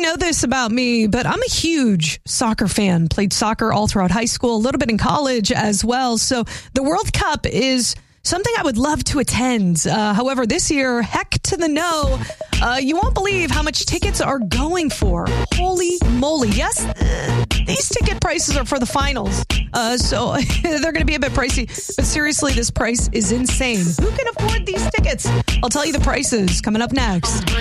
know this about me, but I'm a huge soccer fan. Played soccer all throughout high school, a little bit in college as well. So the World Cup is something I would love to attend. However, this year, heck to the no. You won't believe how much tickets are going for. Holy moly. Yes, these ticket prices are for the finals. So they're going to be a bit pricey. But seriously, this price is insane. Who can afford these tickets? I'll tell you the prices coming up next.